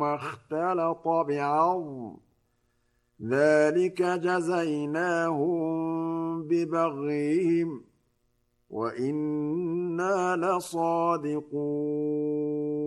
ما اختلط بعظم ذلك جزيناهم ببغيهم وإنا لصادقون